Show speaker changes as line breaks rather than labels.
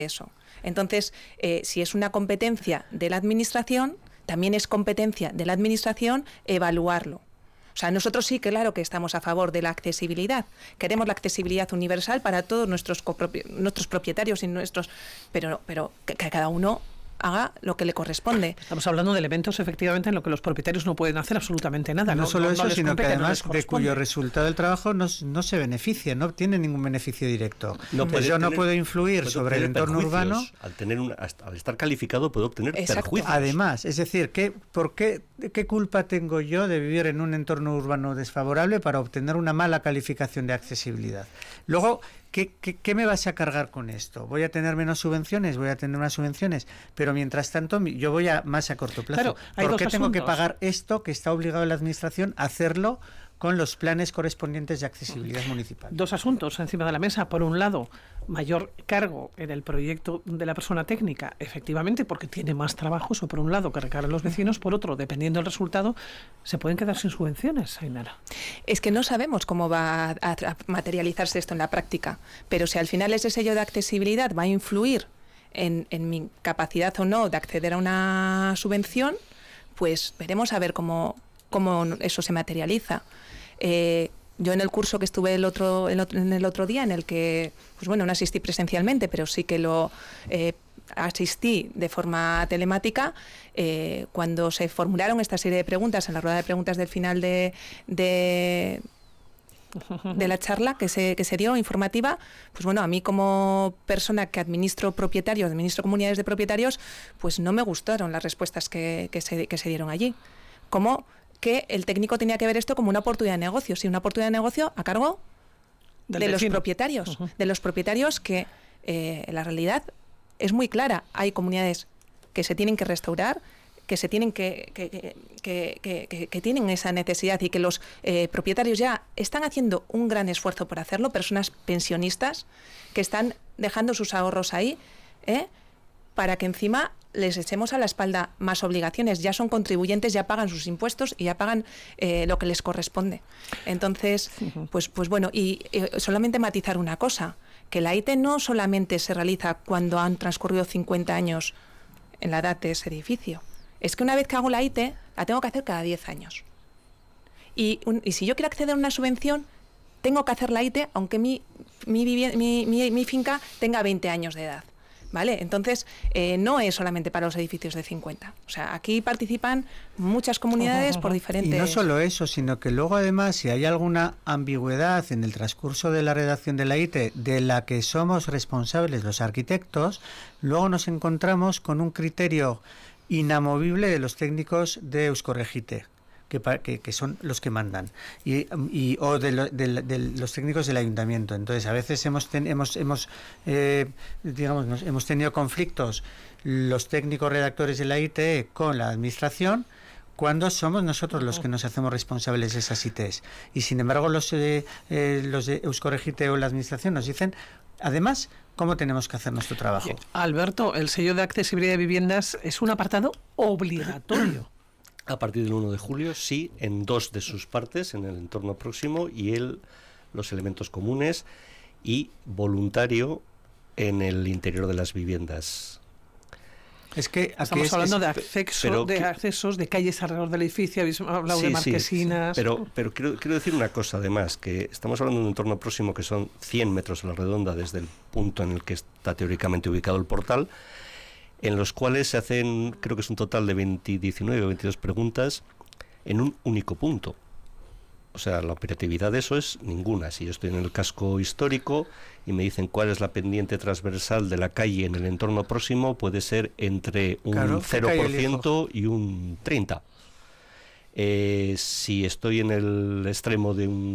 eso. Entonces, si es una competencia de la Administración, también es competencia de la Administración evaluarlo. O sea, nosotros sí, claro que estamos a favor de la accesibilidad. Queremos la accesibilidad universal para todos nuestros propietarios y nuestros... Pero que cada uno haga lo que le corresponde.
Estamos hablando de elementos, efectivamente, en lo que los propietarios no pueden hacer absolutamente nada.
No solo eso, sino que además
no
de cuyo resultado del trabajo no se beneficia, no tiene ningún beneficio directo. Entonces yo no puedo influir sobre el entorno urbano.
Al estar calificado puedo obtener perjuicios.
Además, es decir, ¿qué culpa tengo yo de vivir en un entorno urbano desfavorable para obtener una mala calificación de accesibilidad? Luego, ¿qué me vas a cargar con esto? ¿Voy a tener menos subvenciones? Voy a tener unas subvenciones, pero mientras tanto yo voy más a corto plazo.
Claro,
¿Por qué tengo que pagar esto que está obligado la Administración a hacerlo con los planes correspondientes de accesibilidad municipal?
Dos asuntos encima de la mesa. Por un lado, mayor cargo en el proyecto de la persona técnica, efectivamente, porque tiene más trabajo, eso por un lado, que recargan los vecinos. Por otro, dependiendo del resultado, se pueden quedar sin subvenciones, Ainara.
Es que no sabemos cómo va a materializarse esto en la práctica, pero si al final ese sello de accesibilidad va a influir en mi capacidad o no de acceder a una subvención, pues veremos a ver cómo eso se materializa. Yo en el curso que estuve el otro día, en el que, pues bueno, no asistí presencialmente, pero sí que lo asistí de forma telemática, cuando se formularon esta serie de preguntas en la rueda de preguntas del final de la charla que se dio informativa, pues bueno, a mí como persona que administro comunidades de propietarios, pues no me gustaron las respuestas que se dieron allí. Como que el técnico tenía que ver esto como una oportunidad de negocio, sí, una oportunidad de negocio a cargo de los propietarios, de los propietarios que la realidad es muy clara. Hay comunidades que se tienen que restaurar, que se tienen que tienen esa necesidad, y que los propietarios ya están haciendo un gran esfuerzo por hacerlo, personas pensionistas que están dejando sus ahorros ahí, para que encima les echemos a la espalda más obligaciones. Ya son contribuyentes, ya pagan sus impuestos y ya pagan lo que les corresponde. Entonces, pues bueno, y solamente matizar una cosa, que la IT no solamente se realiza cuando han transcurrido 50 años en la edad de ese edificio. Es que una vez que hago la IT, la tengo que hacer cada 10 años. Y si yo quiero acceder a una subvención, tengo que hacer la IT aunque mi finca tenga 20 años de edad. ¿Vale? Entonces, no es solamente para los edificios de 50. O sea, aquí participan muchas comunidades por diferentes...
Y no solo eso, sino que luego además, si hay alguna ambigüedad en el transcurso de la redacción de la IT, de la que somos responsables los arquitectos, luego nos encontramos con un criterio inamovible de los técnicos de Euskoregite, que son los que mandan, o de los técnicos del ayuntamiento. Entonces, a veces hemos tenido conflictos los técnicos redactores de la IT con la administración, cuando somos nosotros los que nos hacemos responsables de esas ITs. Y sin embargo, los de Euskoregite o la administración nos dicen, además, cómo tenemos que hacer nuestro trabajo.
Bien. Alberto, el sello de accesibilidad de viviendas es un apartado obligatorio.
A partir del 1 de julio, sí, en 2 de sus partes, en el entorno próximo y los elementos comunes, y voluntario en el interior de las viviendas.
Es que
estamos hablando de accesos, de calles alrededor del edificio, habéis hablado de marquesinas...
Sí. Pero quiero decir una cosa, además, que estamos hablando de un entorno próximo que son 100 metros a la redonda desde el punto en el que está teóricamente ubicado el portal, en los cuales se hacen, creo que es un total de 19 o 22 preguntas en un único punto. O sea, la operatividad de eso es ninguna. Si yo estoy en el casco histórico y me dicen cuál es la pendiente transversal de la calle en el entorno próximo, puede ser entre un 0% y un 30%. Si estoy en el extremo de un